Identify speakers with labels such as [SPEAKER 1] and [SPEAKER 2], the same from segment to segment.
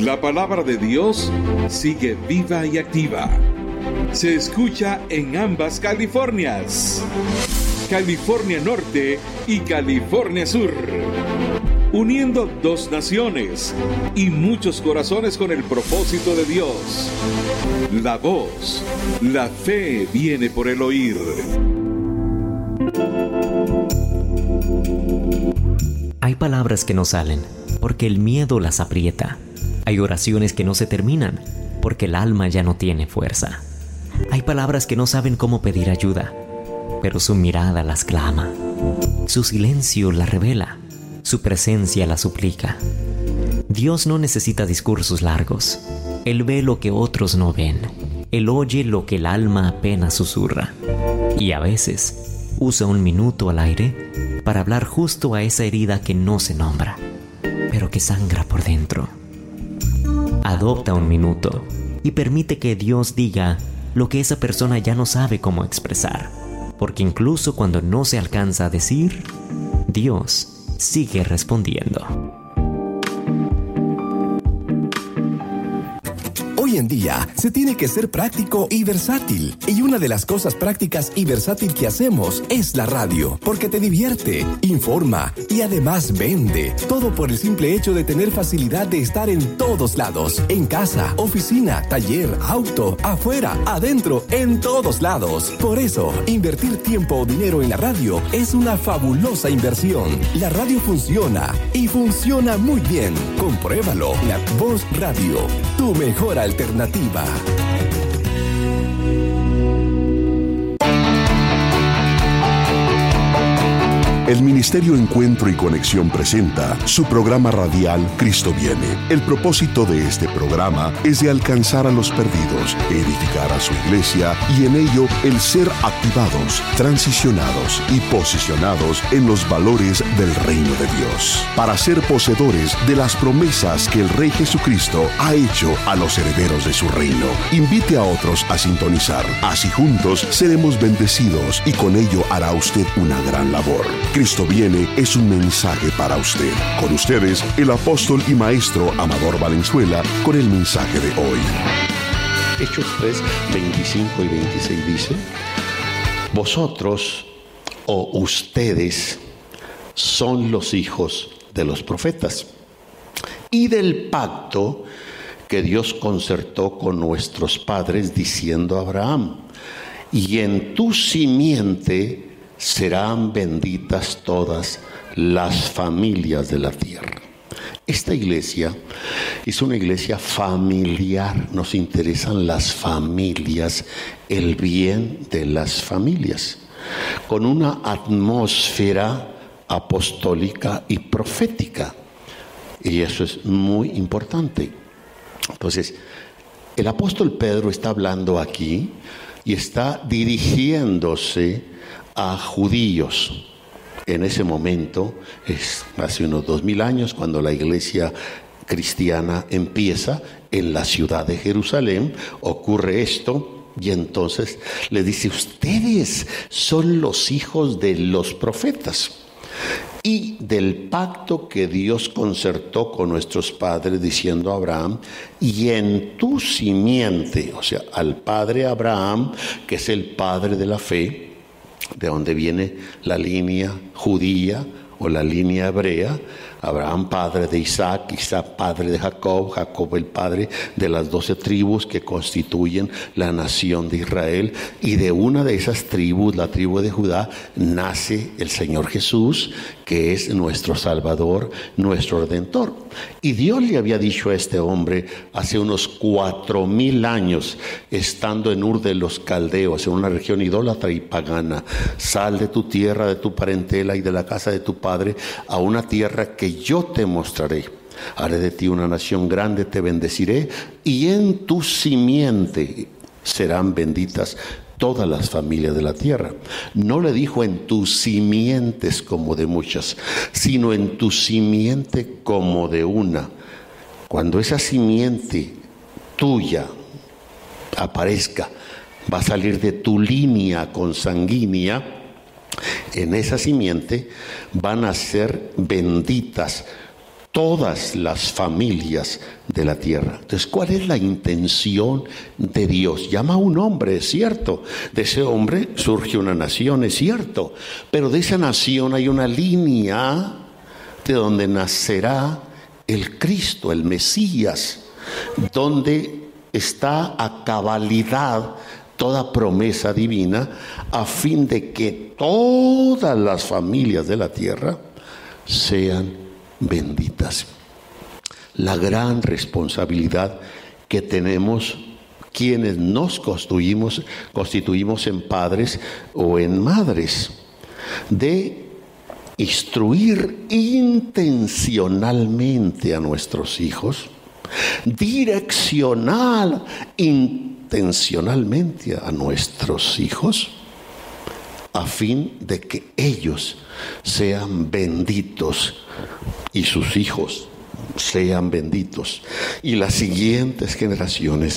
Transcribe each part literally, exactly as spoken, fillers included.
[SPEAKER 1] La palabra de Dios sigue viva y activa. Se escucha en ambas Californias, California Norte y California Sur, uniendo dos naciones y muchos corazones con el propósito de Dios. La voz, la fe viene por el oír.
[SPEAKER 2] Hay palabras que no salen porque el miedo las aprieta. Hay oraciones que no se terminan porque el alma ya no tiene fuerza. Hay palabras que no saben cómo pedir ayuda, pero su mirada las clama. Su silencio las revela. Su presencia las suplica. Dios no necesita discursos largos. Él ve lo que otros no ven. Él oye lo que el alma apenas susurra. Y a veces usa un minuto al aire para hablar justo a esa herida que no se nombra, pero que sangra por dentro. Adopta un minuto y permite que Dios diga lo que esa persona ya no sabe cómo expresar, porque incluso cuando no se alcanza a decir, Dios sigue respondiendo.
[SPEAKER 3] Hoy en día se tiene que ser práctico y versátil. Y una de las cosas prácticas y versátil que hacemos es la radio, porque te divierte, informa y además vende. Todo por el simple hecho de tener facilidad de estar en todos lados. En casa, oficina, taller, auto, afuera, adentro, en todos lados. Por eso, invertir tiempo o dinero en la radio es una fabulosa inversión. La radio funciona y funciona muy bien. Compruébalo. La Voz Radio, tu mejor alternativa. Alternativa.
[SPEAKER 4] El Ministerio Encuentro y Conexión presenta su programa radial Cristo Viene. El propósito de este programa es de alcanzar a los perdidos, edificar a su iglesia y en ello el ser activados, transicionados y posicionados en los valores del reino de Dios, para ser poseedores de las promesas que el Rey Jesucristo ha hecho a los herederos de su reino. Invite a otros a sintonizar, así juntos seremos bendecidos y con ello hará usted una gran labor. Cristo Viene es un mensaje para usted. Con ustedes, el apóstol y maestro Amador Valenzuela, con el mensaje de hoy.
[SPEAKER 5] Hechos tres, veinticinco y veintiséis dice: vosotros o ustedes son los hijos de los profetas y del pacto que Dios concertó con nuestros padres, diciendo a Abraham: y en tu simiente serán benditas todas las familias de la tierra. Esta iglesia es una iglesia familiar. Nos interesan las familias, el bien de las familias, con una atmósfera apostólica y profética. Y eso es muy importante. Entonces, el apóstol Pedro está hablando aquí y está dirigiéndose a judíos. En ese momento, es hace unos dos mil años, cuando la iglesia cristiana empieza en la ciudad de Jerusalén, ocurre esto, y entonces le dice: ustedes son los hijos de los profetas y del pacto que Dios concertó con nuestros padres, diciendo a Abraham: y en tu simiente, o sea, al padre Abraham, que es el padre de la fe, de donde viene la línea judía o la línea hebrea. Abraham padre de Isaac, Isaac padre de Jacob, Jacob el padre de las doce tribus que constituyen la nación de Israel, y de una de esas tribus, la tribu de Judá, nace el Señor Jesús, que es nuestro Salvador, nuestro Redentor. Y Dios le había dicho a este hombre hace unos cuatro mil años, estando en Ur de los Caldeos, en una región idólatra y pagana: sal de tu tierra, de tu parentela y de la casa de tu padre, a una tierra que yo te mostraré. Haré de ti una nación grande, te bendeciré, y en tu simiente serán benditas todas las familias de la tierra. No le dijo en tus simientes como de muchas, sino en tu simiente como de una. Cuando esa simiente tuya aparezca, va a salir de tu línea consanguínea. En esa simiente van a ser benditas todas las familias de la tierra. Entonces, ¿cuál es la intención de Dios? Llama a un hombre, es cierto. De ese hombre surge una nación, es cierto. Pero de esa nación hay una línea de donde nacerá el Cristo, el Mesías, donde está a cabalidad toda promesa divina, a fin de que todas las familias de la tierra sean benditas. La gran responsabilidad que tenemos quienes nos constituimos, constituimos en padres o en madres, de instruir intencionalmente a nuestros hijos, direccionar intencionalmente a nuestros hijos, a fin de que ellos sean benditos y sus hijos sean benditos y las siguientes generaciones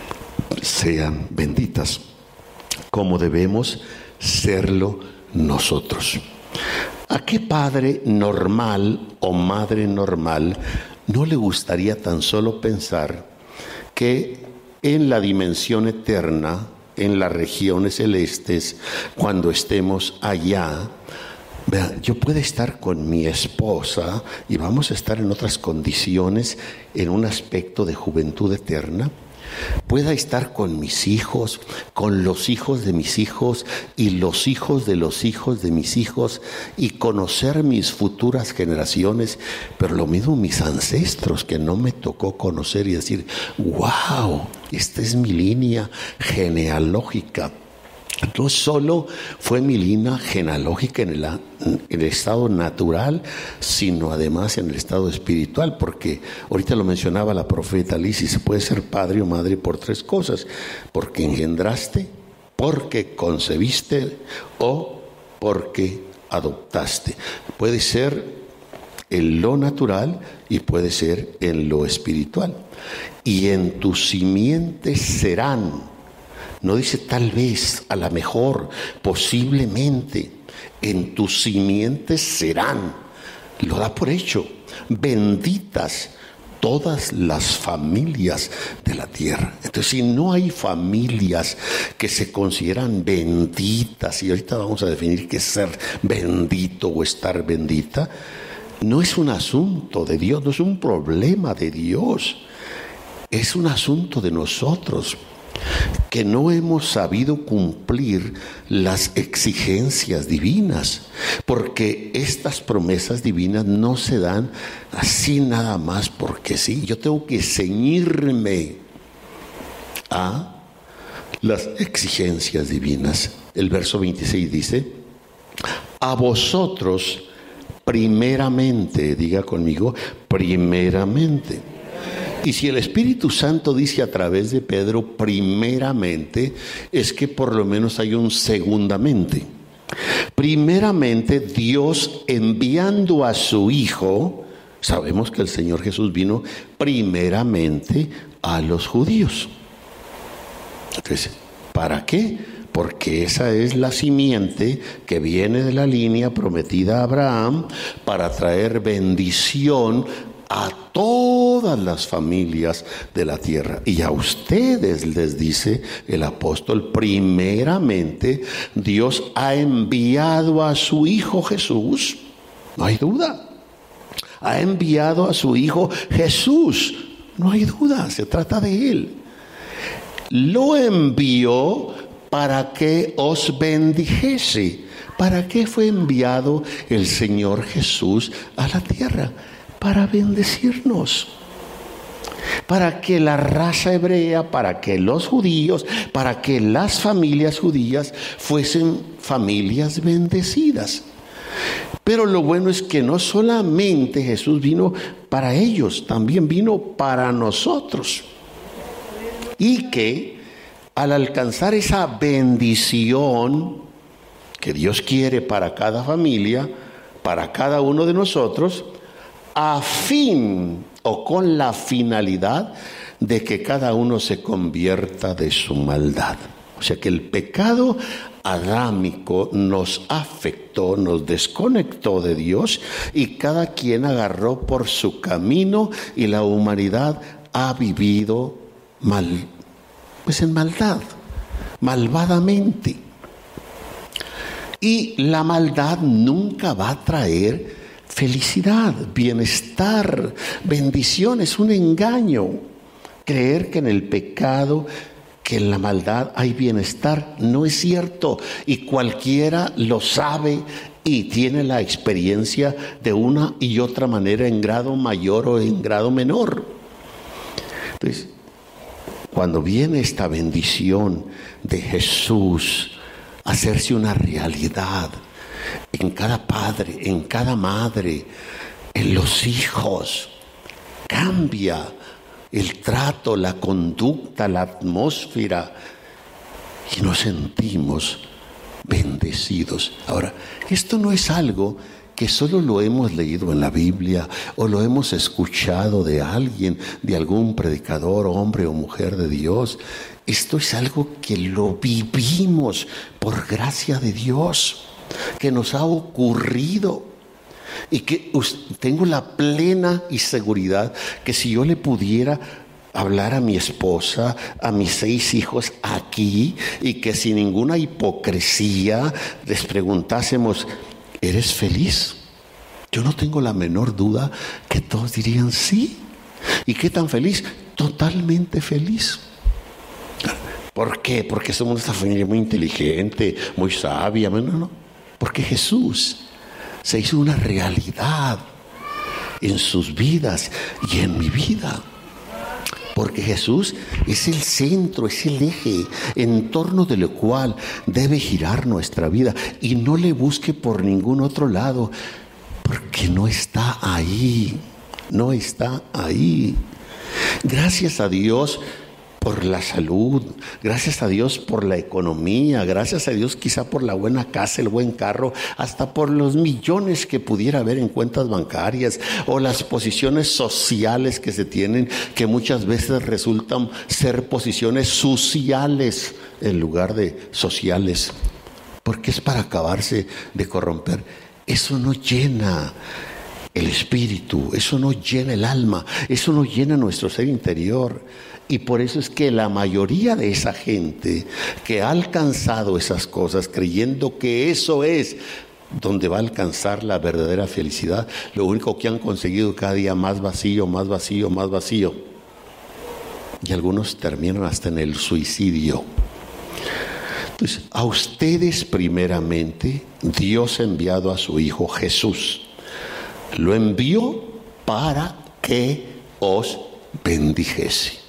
[SPEAKER 5] sean benditas, como debemos serlo nosotros. ¿A qué padre normal o madre normal no le gustaría tan solo pensar que en la dimensión eterna, en las regiones celestes, cuando estemos allá, vea, yo puedo estar con mi esposa y vamos a estar en otras condiciones, en un aspecto de juventud eterna? Pueda estar con mis hijos, con los hijos de mis hijos y los hijos de los hijos de mis hijos, y conocer mis futuras generaciones, pero lo mismo mis ancestros que no me tocó conocer, y decir, wow, esta es mi línea genealógica. No solo fue mi línea genealógica en el, en el estado natural, sino además en el estado espiritual, porque ahorita lo mencionaba la profeta Liz, se puede ser padre o madre por tres cosas: porque engendraste, porque concebiste o porque adoptaste. Puede ser en lo natural y puede ser en lo espiritual. Y en tus simientes serán. No dice tal vez, a lo mejor, posiblemente, en tus simientes serán. Lo da por hecho. Benditas todas las familias de la tierra. Entonces, si no hay familias que se consideran benditas, y ahorita vamos a definir qué es ser bendito o estar bendita, no es un asunto de Dios, no es un problema de Dios. Es un asunto de nosotros, que no hemos sabido cumplir las exigencias divinas, porque estas promesas divinas no se dan así nada más porque sí. Yo tengo que ceñirme a las exigencias divinas. El verso veintiséis dice: a vosotros primeramente, diga conmigo, primeramente. Y si el Espíritu Santo dice a través de Pedro primeramente, es que por lo menos hay un segundamente. Primeramente, Dios enviando a su Hijo, sabemos que el Señor Jesús vino primeramente a los judíos. Entonces, ¿para qué? Porque esa es la simiente que viene de la línea prometida a Abraham para traer bendición a todas las familias de la tierra. Y a ustedes, les dice el apóstol, primeramente Dios ha enviado a su Hijo Jesús, no hay duda. Ha enviado a su Hijo Jesús, no hay duda, se trata de Él. Lo envió para que os bendijese. ¿Para qué fue enviado el Señor Jesús a la tierra? Para bendecirnos, para que la raza hebrea, para que los judíos, para que las familias judías fuesen familias bendecidas. Pero lo bueno es que no solamente Jesús vino para ellos, también vino para nosotros. Y que al alcanzar esa bendición que Dios quiere para cada familia, para cada uno de nosotros, a fin o con la finalidad de que cada uno se convierta de su maldad. O sea que el pecado adámico nos afectó, nos desconectó de Dios y cada quien agarró por su camino y la humanidad ha vivido mal, pues en maldad, malvadamente. Y la maldad nunca va a traer felicidad, bienestar, bendición. Es un engaño creer que en el pecado, que en la maldad hay bienestar. No es cierto, y cualquiera lo sabe y tiene la experiencia de una y otra manera, en grado mayor o en grado menor. Entonces, cuando viene esta bendición de Jesús hacerse una realidad en cada padre, en cada madre, en los hijos, cambia el trato, la conducta, la atmósfera, y nos sentimos bendecidos. Ahora, esto no es algo que solo lo hemos leído en la Biblia o lo hemos escuchado de alguien, de algún predicador, hombre o mujer de Dios. Esto es algo que lo vivimos por gracia de Dios, que nos ha ocurrido. Y que tengo la plena y seguridad que si yo le pudiera hablar a mi esposa, a mis seis hijos aquí, y que sin ninguna hipocresía les preguntásemos, ¿eres feliz? Yo no tengo la menor duda que todos dirían sí. ¿Y qué tan feliz? Totalmente feliz. ¿Por qué? Porque somos esta familia muy inteligente, muy sabia. No, no, porque Jesús se hizo una realidad en sus vidas y en mi vida. Porque Jesús es el centro, es el eje en torno del cual debe girar nuestra vida. Y no le busque por ningún otro lado, porque no está ahí, no está ahí. Gracias a Dios por la salud, gracias a Dios por la economía, gracias a Dios quizá por la buena casa, el buen carro, hasta por los millones que pudiera haber en cuentas bancarias o las posiciones sociales que se tienen, que muchas veces resultan ser posiciones sociales en lugar de sociales, porque es para acabarse de corromper. Eso no llena el espíritu, eso no llena el alma, eso no llena nuestro ser interior. Y por eso es que la mayoría de esa gente que ha alcanzado esas cosas creyendo que eso es donde va a alcanzar la verdadera felicidad, lo único que han conseguido cada día más vacío, más vacío, más vacío. Y algunos terminan hasta en el suicidio. Entonces, a ustedes primeramente Dios ha enviado a su Hijo Jesús. Lo envió para que os bendijese.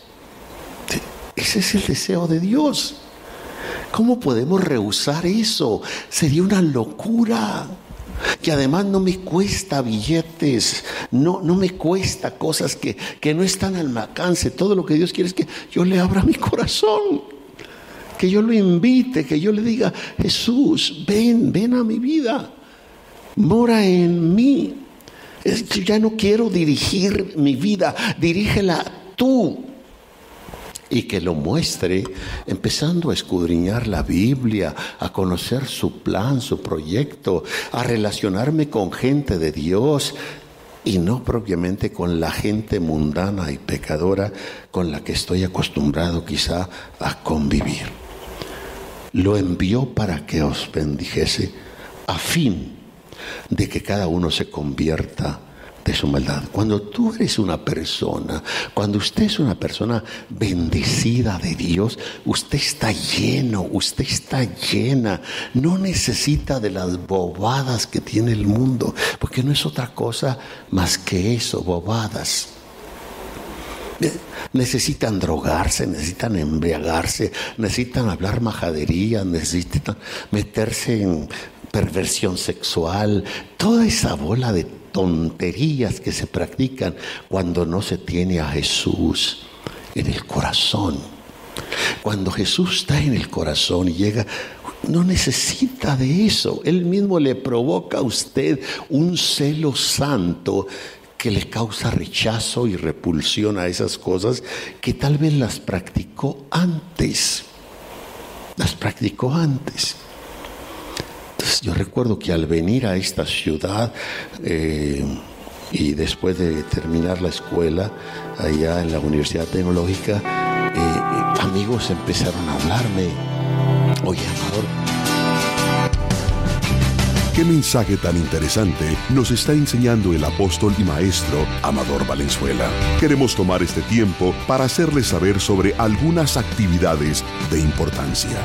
[SPEAKER 5] Ese es el deseo de Dios. ¿Cómo podemos rehusar eso? Sería una locura. Y además no me cuesta billetes, no, no me cuesta cosas que, que no están al alcance. Todo lo que Dios quiere es que yo le abra mi corazón, que yo lo invite, que yo le diga, Jesús, ven, ven a mi vida, mora en mí. Es que ya no quiero dirigir mi vida, dirígela tú. Y que lo muestre empezando a escudriñar la Biblia, a conocer su plan, su proyecto, a relacionarme con gente de Dios y no propiamente con la gente mundana y pecadora con la que estoy acostumbrado quizá a convivir. Lo envió para que os bendijese a fin de que cada uno se convierta de su maldad. Cuando tú eres una persona, cuando usted es una persona bendecida de Dios, usted está lleno, usted está llena, no necesita de las bobadas que tiene el mundo, porque no es otra cosa más que eso, bobadas. Necesitan drogarse, necesitan embriagarse, necesitan hablar majadería, necesitan meterse en perversión sexual, toda esa bola de tonterías que se practican cuando no se tiene a Jesús en el corazón. Cuando Jesús está en el corazón y llega, no necesita de eso. Él mismo le provoca a usted un celo santo que le causa rechazo y repulsión a esas cosas que tal vez las practicó antes. las practicó antes. Entonces yo recuerdo que al venir a esta ciudad eh, y después de terminar la escuela allá en la Universidad Tecnológica, eh, amigos empezaron a hablarme: oye, Amador,
[SPEAKER 4] ¿qué mensaje tan interesante nos está enseñando el apóstol y maestro Amador Valenzuela? Queremos tomar este tiempo para hacerles saber sobre algunas actividades de importancia.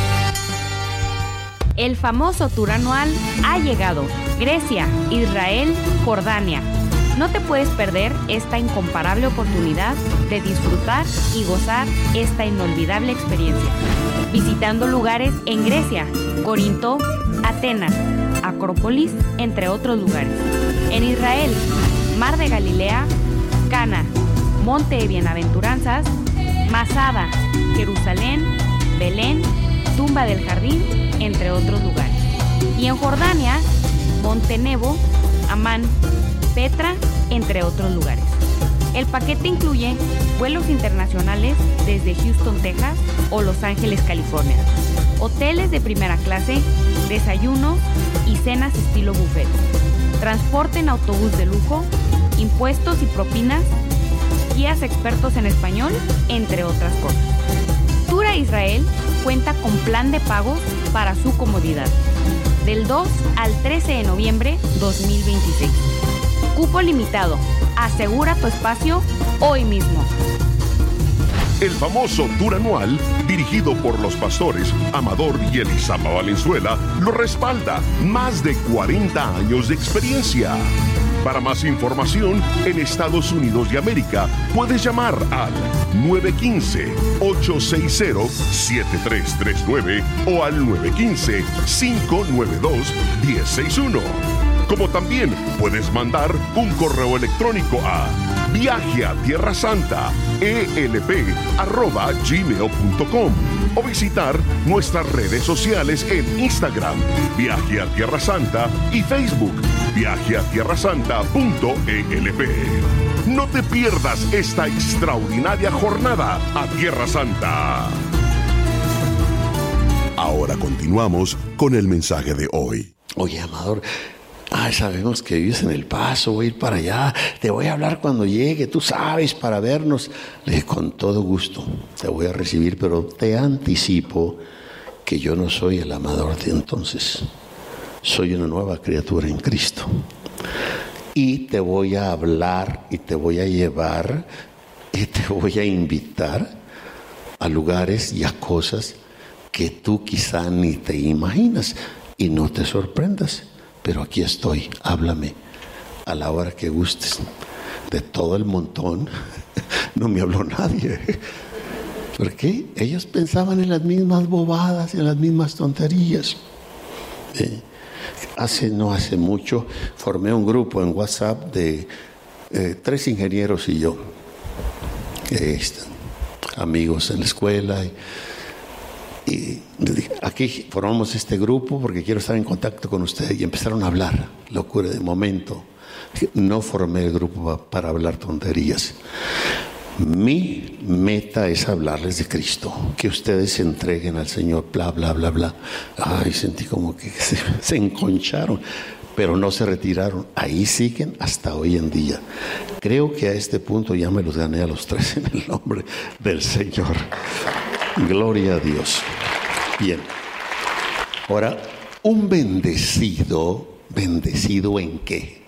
[SPEAKER 6] El famoso tour anual ha llegado. Grecia, Israel, Jordania. No te puedes perder esta incomparable oportunidad de disfrutar y gozar esta inolvidable experiencia. Visitando lugares en Grecia, Corinto, Atenas, Acrópolis, entre otros lugares. En Israel, Mar de Galilea, Cana, Monte de Bienaventuranzas, Masada, Jerusalén, Belén, Tumba del Jardín, entre otros lugares. Y en Jordania, Monte Nebo, Amán, Petra, entre otros lugares. El paquete incluye vuelos internacionales desde Houston, Texas o Los Ángeles, California, hoteles de primera clase, desayunos y cenas estilo buffet, transporte en autobús de lujo, impuestos y propinas, guías expertos en español, entre otras cosas. Tour a Israel cuenta con plan de pagos para su comodidad, del dos al trece de noviembre dos mil veintiséis. Cupo limitado. Asegura tu espacio hoy mismo.
[SPEAKER 4] El famoso tour anual, dirigido por los pastores Amador y Elisama Valenzuela, lo respalda más de cuarenta años de experiencia. Para más información, en Estados Unidos de América, puedes llamar al nueve uno cinco, ocho seis cero, siete tres tres nueve o al nueve uno cinco, cinco nueve dos, uno cero seis uno. Como también puedes mandar un correo electrónico a viaje a tierra santa e l p arroba gmail punto com o visitar nuestras redes sociales en Instagram, Viaje a Tierra Santa, y Facebook, viaje a tierra santa punto e l p. No te pierdas esta extraordinaria jornada a Tierra Santa. Ahora continuamos con el mensaje de hoy.
[SPEAKER 5] oye, Amador, ay, sabemos que vives en El Paso, voy a ir para allá, te voy a hablar cuando llegue, tú sabes, para vernos. Le dije, con todo gusto, te voy a recibir, pero te anticipo que yo no soy el Amador de entonces. Soy una nueva criatura en Cristo. Y te voy a hablar y te voy a llevar y te voy a invitar a lugares y a cosas que tú quizá ni te imaginas, y no te sorprendas. Pero aquí estoy, háblame a la hora que gustes. De todo el montón no me habló nadie. ¿Por qué? Ellos pensaban en las mismas bobadas, en las mismas tonterías. Eh, hace, no hace mucho, formé un grupo en WhatsApp de eh, tres ingenieros y yo, eh, amigos en la escuela. Y, Y aquí formamos este grupo porque quiero estar en contacto con ustedes. Y empezaron a hablar, locura de momento. No formé el grupo para hablar tonterías. Mi meta es hablarles de Cristo, que ustedes se entreguen al Señor, bla, bla, bla, bla. Ay, sentí como que se, se enconcharon, pero no se retiraron. Ahí siguen hasta hoy en día. Creo que a este punto ya me los gané a los tres en el nombre del Señor. Gloria a Dios. Bien. Ahora, un bendecido, ¿bendecido en qué?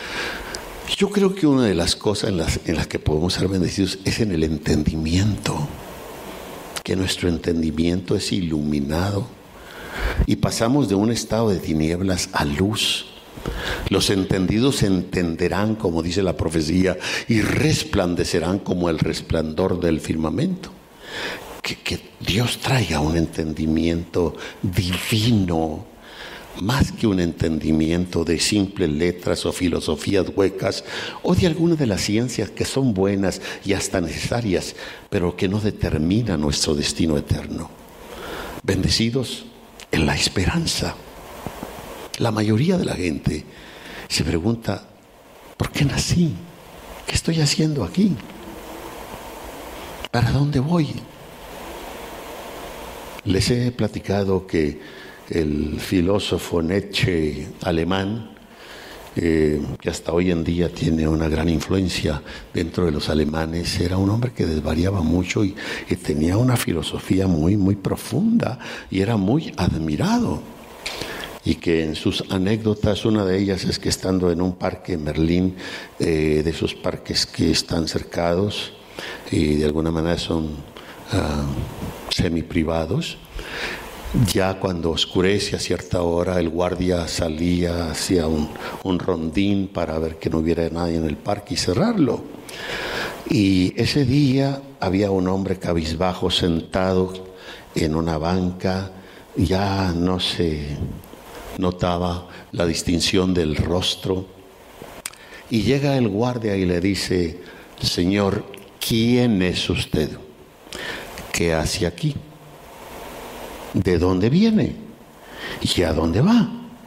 [SPEAKER 5] Yo creo que una de las cosas en las, en las que podemos ser bendecidos es en el entendimiento. Que nuestro entendimiento es iluminado y pasamos de un estado de tinieblas a luz. Los entendidos entenderán, como dice la profecía, y resplandecerán como el resplandor del firmamento. Que, que Dios traiga un entendimiento divino, más que un entendimiento de simples letras o filosofías huecas o de algunas de las ciencias que son buenas y hasta necesarias, pero que no determinan nuestro destino eterno. Bendecidos en la esperanza. La mayoría de la gente se pregunta, ¿por qué nací? ¿Qué estoy haciendo aquí? ¿Para dónde voy? Les he platicado que el filósofo Nietzsche alemán, eh, que hasta hoy en día tiene una gran influencia dentro de los alemanes, era un hombre que desvariaba mucho y, y tenía una filosofía muy, muy profunda y era muy admirado. Y que en sus anécdotas, una de ellas es que estando en un parque en Berlín, eh, de esos parques que están cercados y de alguna manera son uh, semi-privados, ya cuando oscurece a cierta hora, el guardia salía hacia un, un rondín para ver que no hubiera nadie en el parque y cerrarlo. Y ese día había un hombre cabizbajo sentado en una banca, ya no se notaba la distinción del rostro, y llega el guardia y le dice: señor, ¿quién es usted? ¿Qué hace aquí? ¿De dónde viene? ¿Y a dónde va?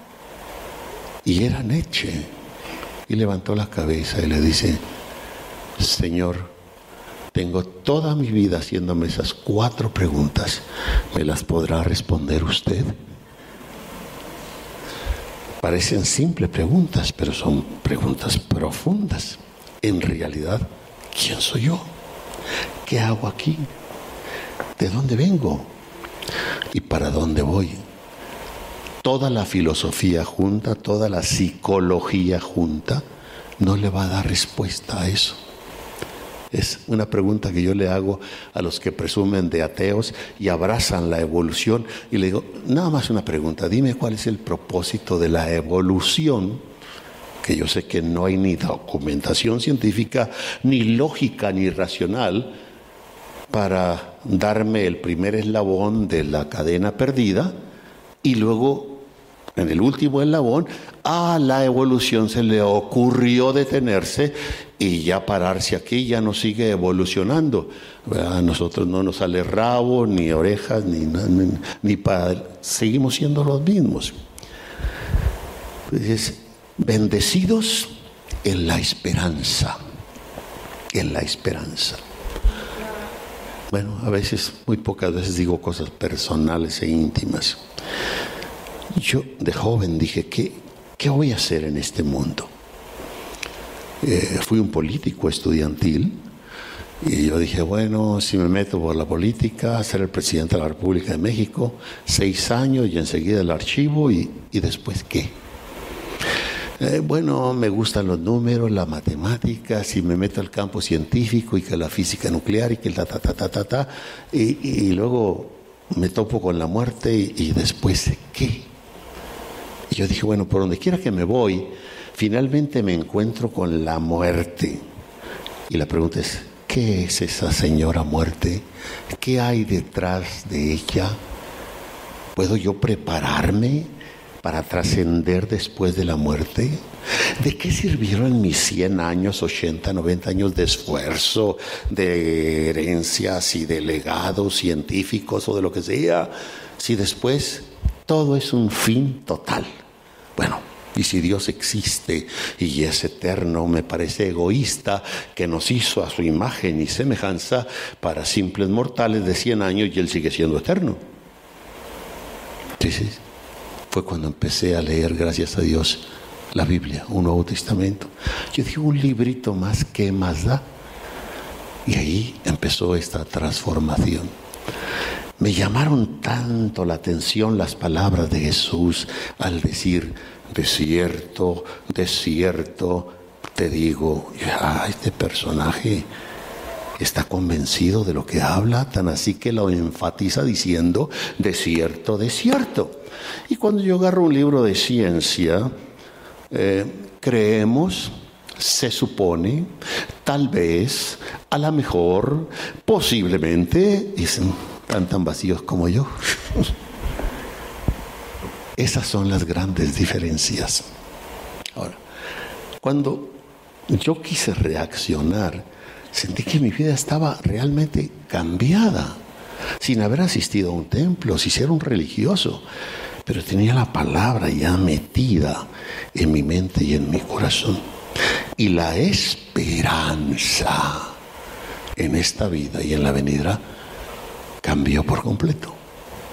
[SPEAKER 5] Y era Nietzsche, y levantó la cabeza y le dice: señor, tengo toda mi vida haciéndome esas cuatro preguntas, ¿me las podrá responder usted? Parecen simples preguntas, pero son preguntas profundas. En realidad, ¿quién soy yo? ¿Qué hago aquí? ¿De dónde vengo? ¿Y para dónde voy? Toda la filosofía junta, toda la psicología junta, no le va a dar respuesta a eso. Es una pregunta que yo le hago a los que presumen de ateos y abrazan la evolución, y le digo, nada más una pregunta, dime cuál es el propósito de la evolución, que yo sé que no hay ni documentación científica, ni lógica, ni racional, para darme el primer eslabón de la cadena perdida, y luego, en el último eslabón, a la evolución se le ocurrió detenerse y ya pararse aquí, ya no sigue evolucionando. A nosotros no nos sale rabo, ni orejas, ni, ni, ni para, seguimos siendo los mismos. Entonces, bendecidos en la esperanza, en la esperanza. Bueno, a veces, muy pocas veces digo cosas personales e íntimas. Yo de joven dije, ¿qué, qué voy a hacer en este mundo? Eh, fui un político estudiantil y yo dije, bueno, si me meto por la política, ser el presidente de la República de México, seis años y enseguida el archivo, y, y después ¿qué? Eh, bueno, me gustan los números, la matemática, si me meto al campo científico y que la física nuclear y que la ta ta ta ta ta, y, y luego me topo con la muerte y, y después ¿qué? Y yo dije, bueno, por donde quiera que me voy, finalmente me encuentro con la muerte. Y la pregunta es, ¿qué es esa señora muerte? ¿Qué hay detrás de ella? ¿Puedo yo prepararme para trascender después de la muerte? ¿De qué sirvieron mis cien años, ochenta, noventa años de esfuerzo, de herencias y de legados científicos o de lo que sea, si después todo es un fin total? Bueno, y si Dios existe y es eterno, me parece egoísta que nos hizo a su imagen y semejanza para simples mortales de cien años y Él sigue siendo eterno. Entonces, fue cuando empecé a leer, gracias a Dios, la Biblia, un Nuevo Testamento. Yo dije, un librito más, ¿qué más da? Y ahí empezó esta transformación. Me llamaron tanto la atención las palabras de Jesús al decir, desierto, desierto, te digo, ah, este personaje está convencido de lo que habla, tan así que lo enfatiza diciendo, desierto, desierto. Y cuando yo agarro un libro de ciencia, eh, creemos, se supone, tal vez, a lo mejor, posiblemente, dicen, están tan vacíos como yo. Esas son las grandes diferencias. Ahora, cuando yo quise reaccionar, sentí que mi vida estaba realmente cambiada, sin haber asistido a un templo, sin ser un religioso, pero tenía la palabra ya metida en mi mente y en mi corazón. Y la esperanza en esta vida y en la venidera cambió por completo.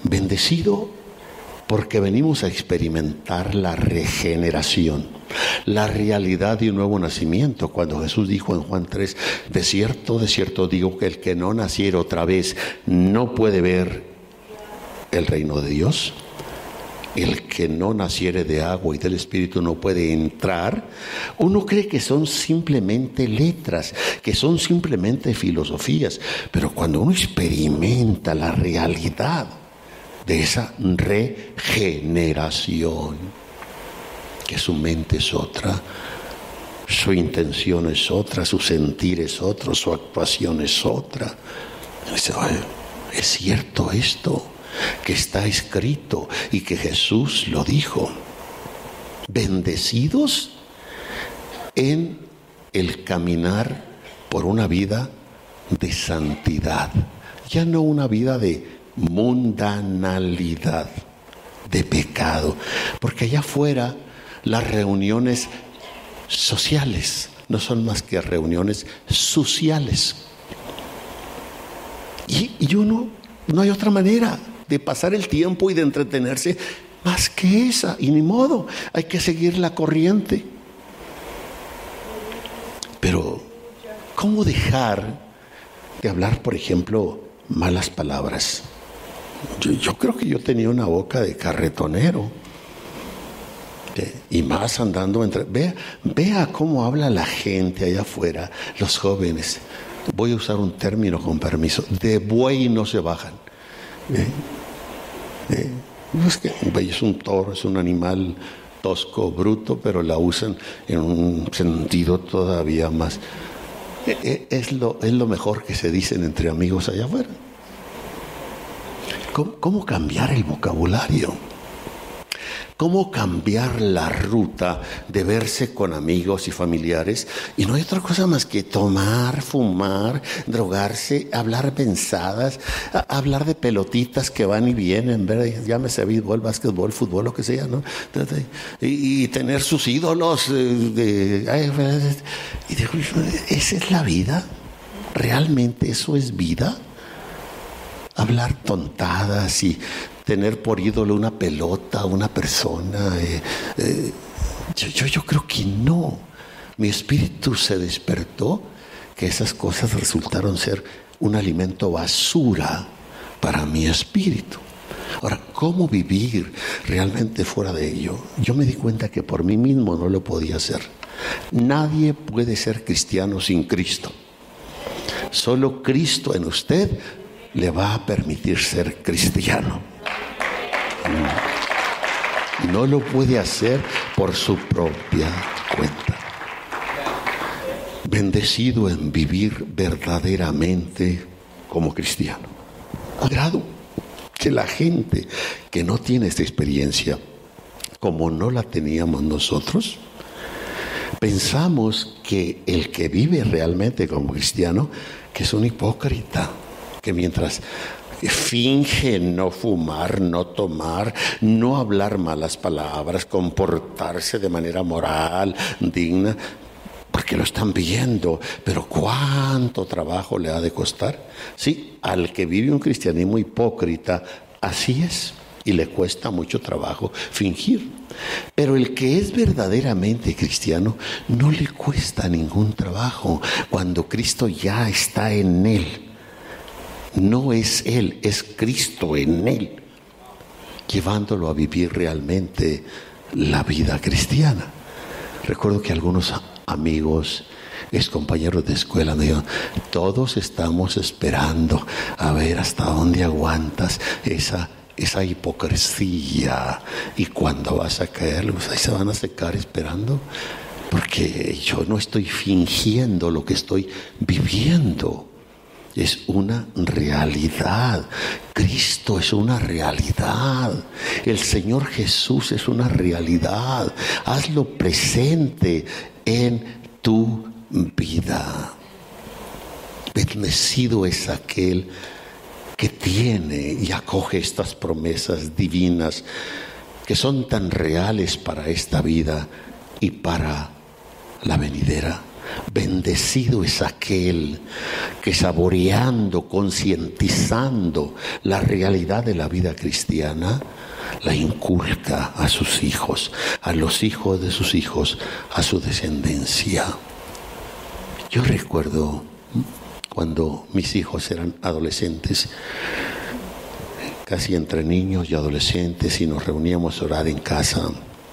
[SPEAKER 5] Bendecido porque venimos a experimentar la regeneración, la realidad de un nuevo nacimiento. Cuando Jesús dijo en Juan tres, de cierto, de cierto digo que el que no naciera otra vez no puede ver el reino de Dios. El que no naciere de agua y del Espíritu no puede entrar. Uno cree que son simplemente letras, que son simplemente filosofías, pero cuando uno experimenta la realidad de esa regeneración, que su mente es otra, su intención es otra, su sentir es otro, su actuación es otra. Dice, es cierto esto que está escrito y que Jesús lo dijo. Bendecidos en el caminar por una vida de santidad, ya no una vida de mundanalidad, de pecado, porque allá afuera las reuniones sociales no son más que reuniones sociales, y, y uno no hay otra manera de pasar el tiempo y de entretenerse más que esa, y ni modo, hay que seguir la corriente. Pero ¿cómo dejar de hablar, por ejemplo, malas palabras? Yo, yo creo que yo tenía una boca de carretonero, ¿eh? Y más andando entre... Vea, vea cómo habla la gente allá afuera, los jóvenes. Voy a usar un término con permiso, de buey no se bajan. ¿Eh? ¿Eh? Es que un buey es un toro, es un animal tosco, bruto, pero la usan en un sentido todavía más. Eh, es, lo, es lo mejor que se dicen entre amigos allá afuera. ¿Cómo, cómo cambiar el vocabulario? ¿Cómo cambiar la ruta de verse con amigos y familiares? Y no hay otra cosa más que tomar, fumar, drogarse, hablar pensadas, hablar de pelotitas que van y vienen, ¿verdad? Llámese béisbol, básquetbol, fútbol, lo que sea, ¿no? Y, y tener sus ídolos. De, de, y digo, ¿esa es la vida? ¿Realmente eso es vida? Hablar tontadas y tener por ídolo una pelota, una persona. Eh, eh, yo, yo, yo creo que no. Mi espíritu se despertó que esas cosas resultaron ser un alimento basura para mi espíritu. Ahora, ¿cómo vivir realmente fuera de ello? Yo me di cuenta que por mí mismo no lo podía hacer. Nadie puede ser cristiano sin Cristo. Solo Cristo en usted le va a permitir ser cristiano. No lo puede hacer por su propia cuenta. Bendecido en vivir verdaderamente como cristiano. Agrado que la gente que no tiene esta experiencia, como no la teníamos nosotros, pensamos que el que vive realmente como cristiano, que es un hipócrita, que mientras finge no fumar, no tomar, no hablar malas palabras, comportarse de manera moral, digna, porque lo están viendo, pero ¿cuánto trabajo le ha de costar? Sí, al que vive un cristianismo hipócrita, así es, y le cuesta mucho trabajo fingir. Pero el que es verdaderamente cristiano, no le cuesta ningún trabajo, cuando Cristo ya está en él. No es él, es Cristo en él, llevándolo a vivir realmente la vida cristiana. Recuerdo que algunos amigos, ex compañeros de escuela, me dijeron, todos estamos esperando a ver hasta dónde aguantas esa, esa hipocresía, y cuando vas a caer, pues ahí se van a secar esperando, porque yo no estoy fingiendo lo que estoy viviendo. Es una realidad. Cristo es una realidad. El Señor Jesús es una realidad. Hazlo presente en tu vida. Bendecido es aquel que tiene y acoge estas promesas divinas que son tan reales para esta vida y para la venidera. Bendecido es aquel que, saboreando, concientizando la realidad de la vida cristiana, la inculca a sus hijos, a los hijos de sus hijos, a su descendencia. Yo recuerdo cuando mis hijos eran adolescentes, casi entre niños y adolescentes, y nos reuníamos a orar en casa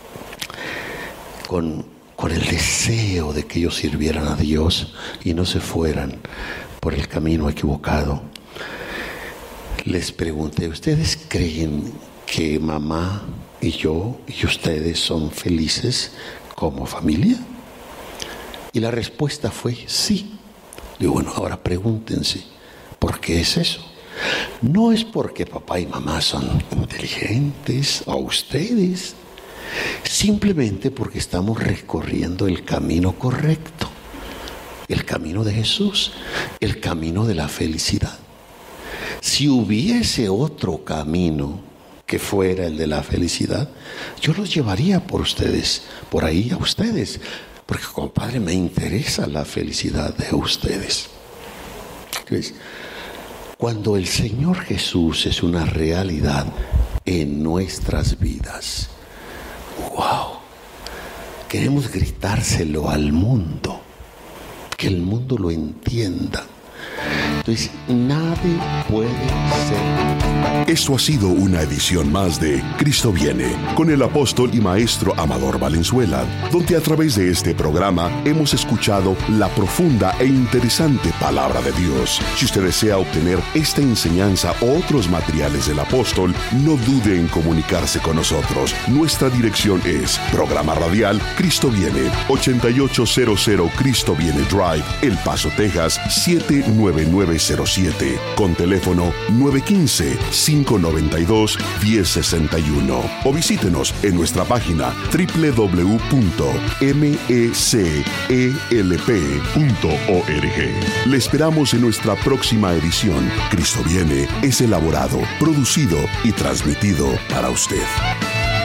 [SPEAKER 5] con, con el deseo de que ellos sirvieran a Dios y no se fueran por el camino equivocado. Les pregunté, ¿ustedes creen que mamá y yo y ustedes son felices como familia? Y la respuesta fue sí. Digo, bueno, ahora pregúntense, ¿por qué es eso? No es porque papá y mamá son inteligentes o ustedes, simplemente porque estamos recorriendo el camino correcto, el camino de Jesús, el camino de la felicidad. Si hubiese otro camino que fuera el de la felicidad, yo los llevaría por ustedes, por ahí a ustedes, porque compadre, me interesa la felicidad de ustedes. Entonces, cuando el Señor Jesús es una realidad en nuestras vidas, wow, queremos gritárselo al mundo, que el mundo lo entienda. Entonces, nadie puede ser.
[SPEAKER 4] Esto ha sido una edición más de Cristo Viene, con el apóstol y maestro Amador Valenzuela, donde a través de este programa hemos escuchado la profunda e interesante palabra de Dios. Si usted desea obtener esta enseñanza o otros materiales del apóstol, no dude en comunicarse con nosotros. Nuestra dirección es Programa Radial Cristo Viene, ochenta y ocho cero cero Cristo Viene Drive, El Paso, Texas, siete nueve nueve cero siete, con teléfono nueve uno cinco, cinco nueve dos, uno cero seis uno, o visítenos en nuestra página doble u doble u doble u punto mecelp punto org. Le esperamos en nuestra próxima edición. Cristo Viene es elaborado, producido y transmitido para usted.